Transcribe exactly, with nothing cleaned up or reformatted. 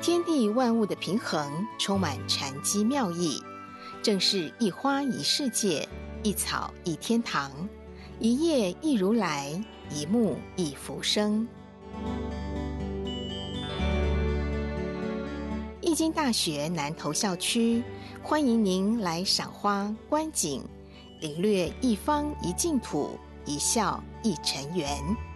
天地万物的平衡充满禅机妙意，正是一花一世界，一草一天堂，一叶一如来，一木一浮生。易经大学南投校区，欢迎您来赏花观景，领略一方一净土，一笑一尘缘。